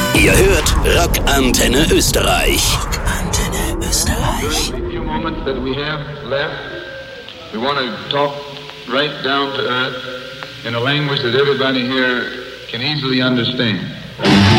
Ihr hört Rock Antenne Österreich. Rock Antenne Österreich. The few moments that we have left, we want to talk right down to earth in a language that everybody here can easily understand.